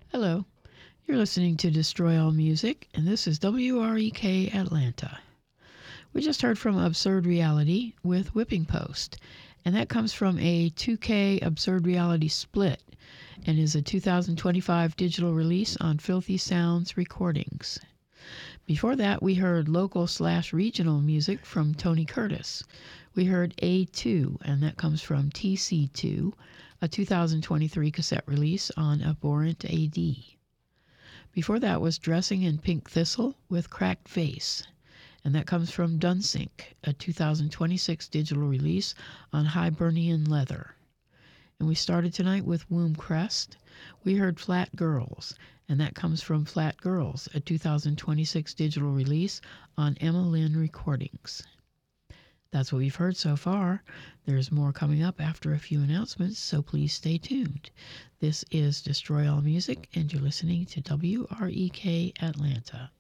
Hello, you're listening to Destroy All Music, and this is WREK Atlanta. We just heard from Absurd Reality with Whipping Post, and that comes from a 2K Absurd Reality split and is a 2025 digital release on Filthy Sounds Recordings. Before that, we heard local/regional music from Tony Curtis. We heard A2, and that comes from TC2, a 2023 cassette release on Abhorrent AD. Before that was Dressing in Pink Thistle with Cracked Face, and that comes from Dunsink, a 2026 digital release on Hibernian Leather. And we started tonight with Womb Crest. We heard Flat Girls, and that comes from Flat Girls, a 2026 digital release on Emma Lynn Recordings. That's what we've heard so far. There's more coming up after a few announcements, so please stay tuned. This is Destroy All Music, and you're listening to WREK Atlanta.